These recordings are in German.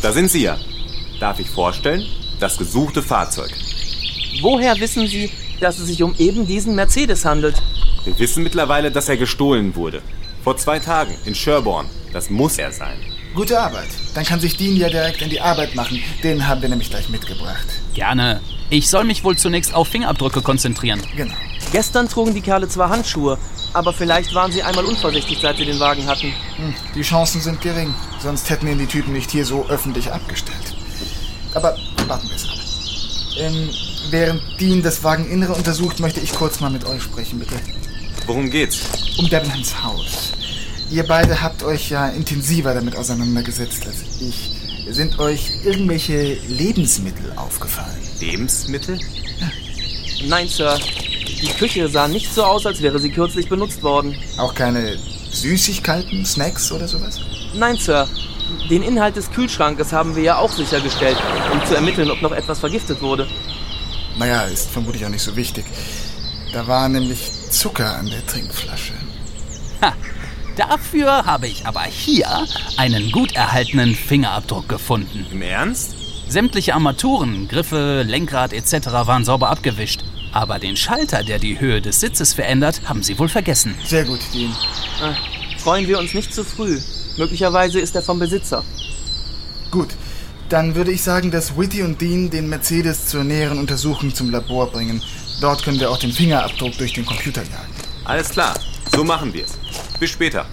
Da sind Sie ja. Darf ich vorstellen? Das gesuchte Fahrzeug. Woher wissen Sie, dass es sich um eben diesen Mercedes handelt? Wir wissen mittlerweile, dass er gestohlen wurde. Vor 2 Tagen in Sherborne. Das muss er sein. Gute Arbeit. Dann kann sich Dean ja direkt in die Arbeit machen. Den haben wir nämlich gleich mitgebracht. Gerne. Ich soll mich wohl zunächst auf Fingerabdrücke konzentrieren. Genau. Gestern trugen die Kerle zwar Handschuhe, aber vielleicht waren sie einmal unvorsichtig, seit sie den Wagen hatten. Die Chancen sind gering. Sonst hätten ihn die Typen nicht hier so öffentlich abgestellt. Aber warten wir es ab. Während Dean das Wageninnere untersucht, möchte ich kurz mal mit euch sprechen, bitte. Worum geht's? Um Debenhams Haus. Ihr beide habt euch ja intensiver damit auseinandergesetzt als ich. Sind euch irgendwelche Lebensmittel aufgefallen? Lebensmittel? Nein, Sir. Die Küche sah nicht so aus, als wäre sie kürzlich benutzt worden. Auch keine Süßigkeiten, Snacks oder sowas? Nein, Sir. Den Inhalt des Kühlschrankes haben wir ja auch sichergestellt, um zu ermitteln, ob noch etwas vergiftet wurde. Naja, ist vermutlich auch nicht so wichtig. Da war nämlich Zucker an der Trinkflasche. Ha! Dafür habe ich aber hier einen gut erhaltenen Fingerabdruck gefunden. Im Ernst? Sämtliche Armaturen, Griffe, Lenkrad etc. waren sauber abgewischt. Aber den Schalter, der die Höhe des Sitzes verändert, haben sie wohl vergessen. Sehr gut, Dean. Freuen wir uns nicht zu früh. Möglicherweise ist er vom Besitzer. Gut, dann würde ich sagen, dass Whitty und Dean den Mercedes zur näheren Untersuchung zum Labor bringen. Dort können wir auch den Fingerabdruck durch den Computer jagen. Alles klar, so machen wir es. Bis später.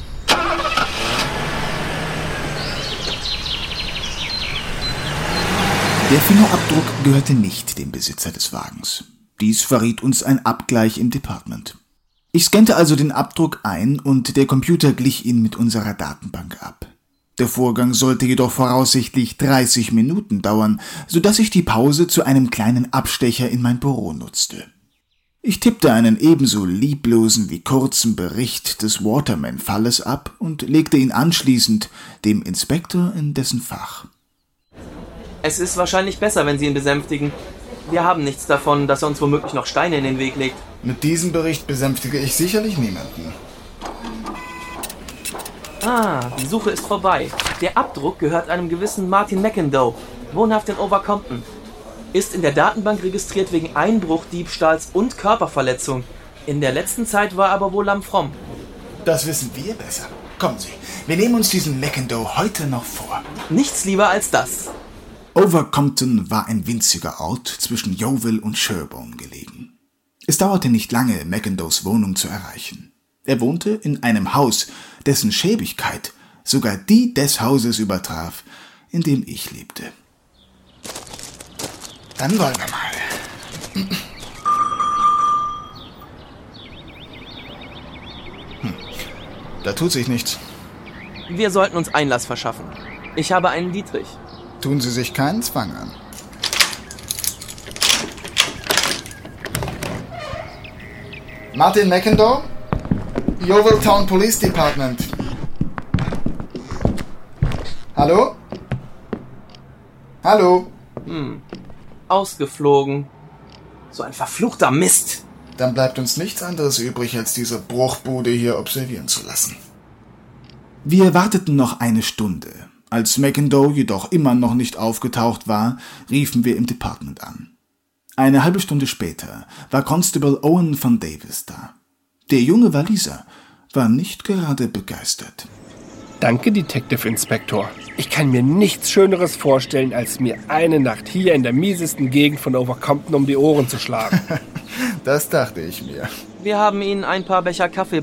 Der Fingerabdruck gehörte nicht dem Besitzer des Wagens. Dies verriet uns ein Abgleich im Department. Ich scannte also den Abdruck ein und der Computer glich ihn mit unserer Datenbank ab. Der Vorgang sollte jedoch voraussichtlich 30 Minuten dauern, sodass ich die Pause zu einem kleinen Abstecher in mein Büro nutzte. Ich tippte einen ebenso lieblosen wie kurzen Bericht des Waterman-Falles ab und legte ihn anschließend dem Inspektor in dessen Fach. Es ist wahrscheinlich besser, wenn Sie ihn besänftigen. Wir haben nichts davon, dass er uns womöglich noch Steine in den Weg legt. Mit diesem Bericht besänftige ich sicherlich niemanden. Die Suche ist vorbei. Der Abdruck gehört einem gewissen Martin McIndoe, wohnhaft in Overcompton. Ist in der Datenbank registriert wegen Einbruch, Diebstahls und Körperverletzung. In der letzten Zeit war er aber wohl am Fromm. Das wissen wir besser. Kommen Sie, wir nehmen uns diesen McIndoe heute noch vor. Nichts lieber als das. Overcompton war ein winziger Ort zwischen Yeovil und Sherborne gelegen. Es dauerte nicht lange, McIndoes Wohnung zu erreichen. Er wohnte in einem Haus, dessen Schäbigkeit sogar die des Hauses übertraf, in dem ich lebte. Dann wollen wir mal. Da tut sich nichts. Wir sollten uns Einlass verschaffen. Ich habe einen Dietrich. Tun Sie sich keinen Zwang an. Martin McIndoe, Yeovil Town Police Department. Hallo? Hallo? Ausgeflogen. So ein verfluchter Mist. Dann bleibt uns nichts anderes übrig, als diese Bruchbude hier observieren zu lassen. Wir warteten noch eine Stunde. Als McIndoe jedoch immer noch nicht aufgetaucht war, riefen wir im Department an. Eine halbe Stunde später war Constable Owen von Davis da. Der junge Waliser war nicht gerade begeistert. Danke, Detective Inspector. Ich kann mir nichts Schöneres vorstellen, als mir eine Nacht hier in der miesesten Gegend von Overcompton um die Ohren zu schlagen. Das dachte ich mir. Wir haben Ihnen ein paar Becher Kaffee